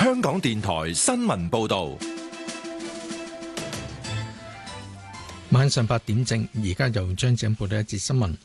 香港電台新聞報道。 晚上8點正，而家由張子欣報道一節新聞。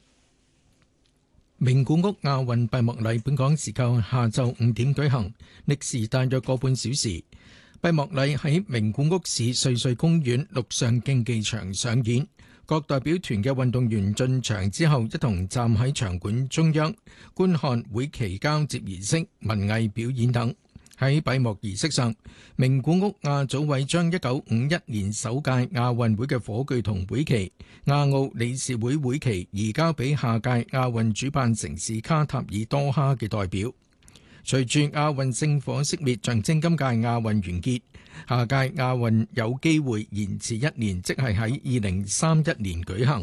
名古屋亞運閉幕禮本港時間下晝5點舉行，歷時大約個半小時。閉幕禮喺名古屋市瑞穗公園陸上競技場上演，各代表團嘅運動員進場之後，一同站喺場館中央觀看會旗交接儀式、文藝表演等。喺閉幕儀式上，名古屋亞組委將1951年首屆亞運會嘅火炬同會旗、亞奧理事會會旗移交俾下屆亞運主辦城市卡塔爾多哈嘅代表。隨住亞運聖火熄滅，象徵今屆亞運完結，下屆亞運有機會延遲1年，即係喺2031年舉行。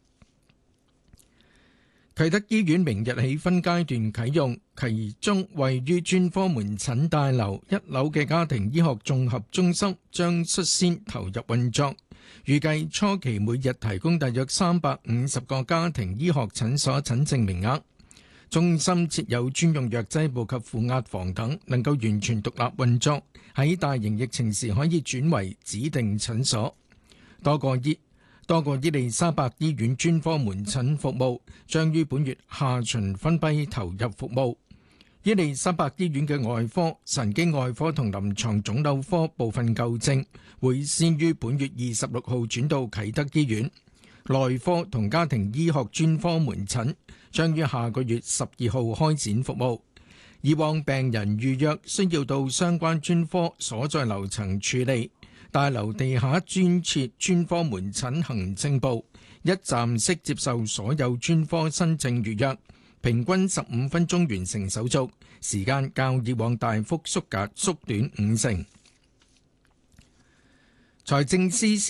啟德醫院明日起分階段啟用，其中位於專科門診大樓1樓嘅家庭醫學綜合中心將率先投入運作，預計初期每日提供大約350個家庭醫學診所診症名額。中心設有專用藥劑部及負壓房等，能夠完全獨立運作，喺大型疫情時可以轉為指定診所。多個伊利沙伯醫院專科門診服務將於本月下旬分批投入服務。伊利沙伯醫院嘅外科、神經外科同臨床腫瘤科部分舊症會先於本月26號轉到啟德醫院。內科同家庭醫學專科門診將於下個月12號開展服務。以往病人預約需要到相關專科所在樓層處理。大樓地下專設專科門診行政部，一站式接受所有專科新症預約，平均15分鐘完成手續，時間較以往大幅縮短50%。財政司司